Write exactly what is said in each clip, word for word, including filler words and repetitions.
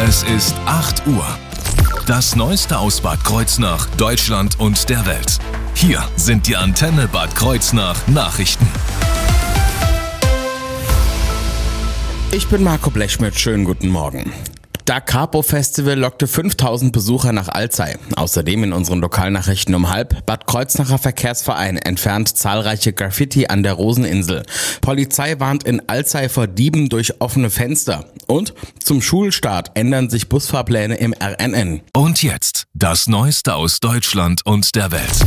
Es ist acht Uhr. Das Neueste aus Bad Kreuznach, Deutschland und der Welt. Hier sind die Antenne Bad Kreuznach Nachrichten. Ich bin Marco Blechschmidt, schönen guten Morgen. Da Capo Festival lockte fünftausend Besucher nach Alzey. Außerdem in unseren Lokalnachrichten um halb: Bad Kreuznacher Verkehrsverein entfernt zahlreiche Graffiti an der Roseninsel. Polizei warnt in Alzey vor Dieben durch offene Fenster. Und zum Schulstart ändern sich Busfahrpläne im R N N. Und jetzt das Neueste aus Deutschland und der Welt.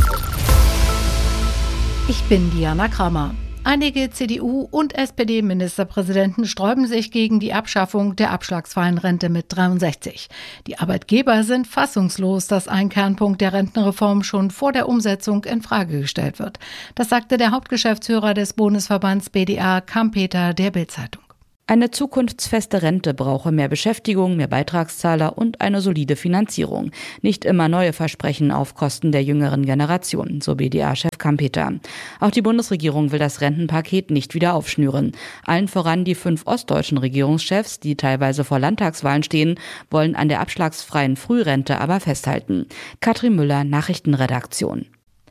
Ich bin Diana Kramer. Einige C D U- und S P D-Ministerpräsidenten sträuben sich gegen die Abschaffung der abschlagsfreien Rente mit dreiundsechzig. Die Arbeitgeber sind fassungslos, dass ein Kernpunkt der Rentenreform schon vor der Umsetzung in Frage gestellt wird. Das sagte der Hauptgeschäftsführer des Bundesverbands B D A, Kampeter, der Bild-Zeitung. Eine zukunftsfeste Rente brauche mehr Beschäftigung, mehr Beitragszahler und eine solide Finanzierung. Nicht immer neue Versprechen auf Kosten der jüngeren Generation, so B D A-Chef Kampeter. Auch die Bundesregierung will das Rentenpaket nicht wieder aufschnüren. Allen voran die fünf ostdeutschen Regierungschefs, die teilweise vor Landtagswahlen stehen, wollen an der abschlagsfreien Frührente aber festhalten. Katrin Müller, Nachrichtenredaktion.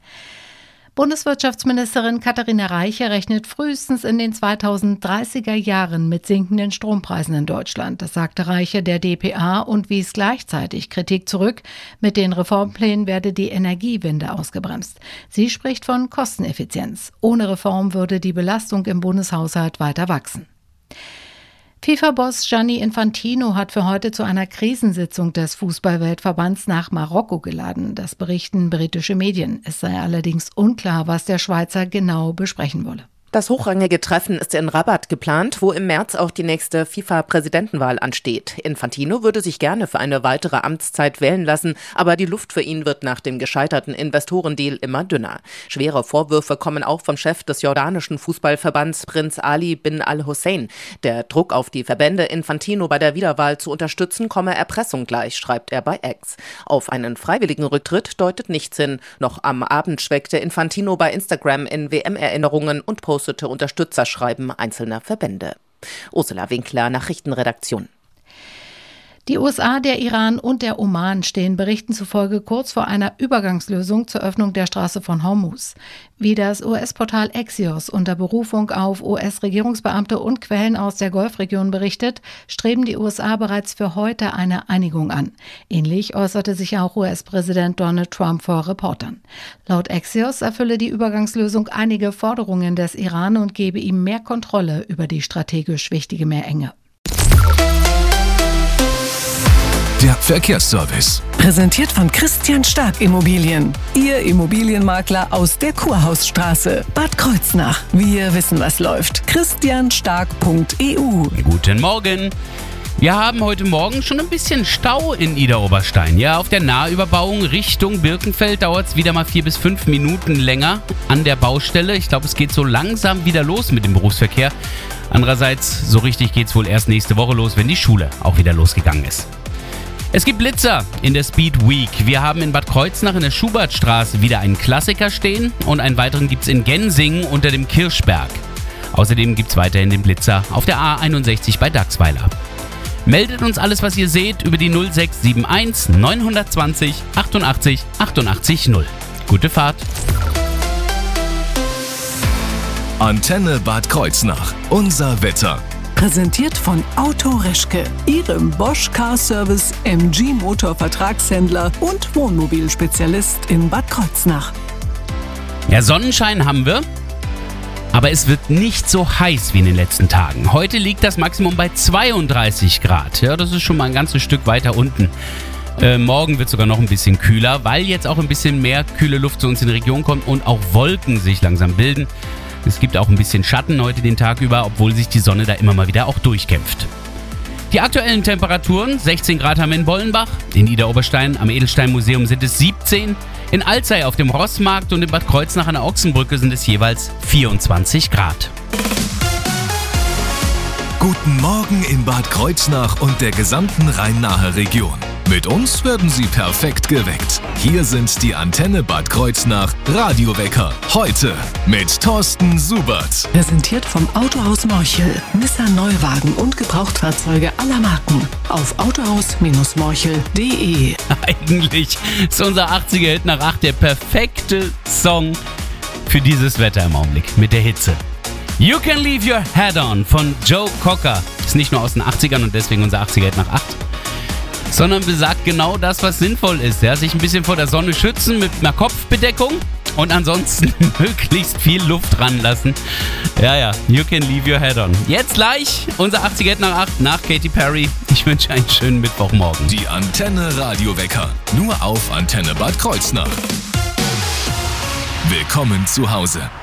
Bundeswirtschaftsministerin Katharina Reiche rechnet frühestens in den zweitausenddreißiger Jahren mit sinkenden Strompreisen in Deutschland. Das sagte Reiche der D P A und wies gleichzeitig Kritik zurück. Mit den Reformplänen werde die Energiewende ausgebremst. Sie spricht von Kosteneffizienz. Ohne Reform würde die Belastung im Bundeshaushalt weiter wachsen. FIFA-Boss Gianni Infantino hat für heute zu einer Krisensitzung des Fußballweltverbands nach Marokko geladen. Das berichten britische Medien. Es sei allerdings unklar, was der Schweizer genau besprechen wolle. Das hochrangige Treffen ist in Rabat geplant, wo im März auch die nächste FIFA-Präsidentenwahl ansteht. Infantino würde sich gerne für eine weitere Amtszeit wählen lassen, aber die Luft für ihn wird nach dem gescheiterten Investorendeal immer dünner. Schwere Vorwürfe kommen auch vom Chef des jordanischen Fußballverbands Prinz Ali bin al-Hussein. Der Druck auf die Verbände, Infantino bei der Wiederwahl zu unterstützen, komme Erpressung gleich, schreibt er bei X. Auf einen freiwilligen Rücktritt deutet nichts hin. Noch am Abend schwelgte Infantino bei Instagram in W M-Erinnerungen und postete Unterstützerschreiben einzelner Verbände. Ursula Winkler, Nachrichtenredaktion. Die U S A, der Iran und der Oman stehen Berichten zufolge kurz vor einer Übergangslösung zur Öffnung der Straße von Hormuz. Wie das U S-Portal Axios unter Berufung auf U S-Regierungsbeamte und Quellen aus der Golfregion berichtet, streben die U S A bereits für heute eine Einigung an. Ähnlich äußerte sich auch U S-Präsident Donald Trump vor Reportern. Laut Axios erfülle die Übergangslösung einige Forderungen des Iran und gebe ihm mehr Kontrolle über die strategisch wichtige Meerenge. Der Verkehrsservice. Präsentiert von Christian Stark Immobilien. Ihr Immobilienmakler aus der Kurhausstraße. Bad Kreuznach. Wir wissen, was läuft. christian stark punkt e u. Guten Morgen. Wir haben heute Morgen schon ein bisschen Stau in Idar-Oberstein. Ja, auf der Nahüberbauung Richtung Birkenfeld dauert es wieder mal vier bis fünf Minuten länger an der Baustelle. Ich glaube, es geht so langsam wieder los mit dem Berufsverkehr. Andererseits, so richtig geht es wohl erst nächste Woche los, wenn die Schule auch wieder losgegangen ist. Es gibt Blitzer in der Speed Week. Wir haben in Bad Kreuznach in der Schubertstraße wieder einen Klassiker stehen und einen weiteren gibt es in Gensingen unter dem Kirschberg. Außerdem gibt es weiterhin den Blitzer auf der A einundsechzig bei Dachsweiler. Meldet uns alles, was ihr seht, über die null sechs sieben eins neun zwei null achtundachtzig achtundachtzig null. Gute Fahrt! Antenne Bad Kreuznach. Unser Wetter. Präsentiert von Auto Reschke, Ihrem Bosch Car Service M G Motor Vertragshändler und Wohnmobilspezialist in Bad Kreuznach. Ja, Sonnenschein haben wir, aber es wird nicht so heiß wie in den letzten Tagen. Heute liegt das Maximum bei zweiunddreißig Grad. Ja, das ist schon mal ein ganzes Stück weiter unten. Äh, morgen wird es sogar noch ein bisschen kühler, weil jetzt auch ein bisschen mehr kühle Luft zu uns in die Region kommt und auch Wolken sich langsam bilden. Es gibt auch ein bisschen Schatten heute den Tag über, obwohl sich die Sonne da immer mal wieder auch durchkämpft. Die aktuellen Temperaturen: sechzehn Grad haben wir in Bollenbach, in Idar-Oberstein am Edelstein-Museum sind es siebzehn, in Alzey auf dem Rossmarkt und in Bad Kreuznach an der Ochsenbrücke sind es jeweils vierundzwanzig Grad. Guten Morgen in Bad Kreuznach und der gesamten Rhein-Nahe-Region. Mit uns werden Sie perfekt geweckt. Hier sind die Antenne Bad Kreuznach Radiowecker. Heute mit Thorsten Subert. Präsentiert vom Autohaus Morchel. Nissan Neuwagen und Gebrauchtfahrzeuge aller Marken. Auf autohaus morchel punkt de. Eigentlich ist unser achtziger-Hit nach acht der perfekte Song für dieses Wetter im Augenblick mit der Hitze. You Can Leave Your Head On von Joe Cocker. Ist nicht nur aus den achtzigern und deswegen unser achtziger-Hit nach acht, sondern besagt genau das, was sinnvoll ist. Ja? Sich ein bisschen vor der Sonne schützen mit einer Kopfbedeckung und ansonsten möglichst viel Luft ranlassen. Ja, ja, You Can Leave Your Head On. Jetzt gleich unser achtziger-Hit nach acht nach Katy Perry. Ich wünsche einen schönen Mittwochmorgen. Die Antenne Radiowecker. Nur auf Antenne Bad Kreuznach. Willkommen zu Hause.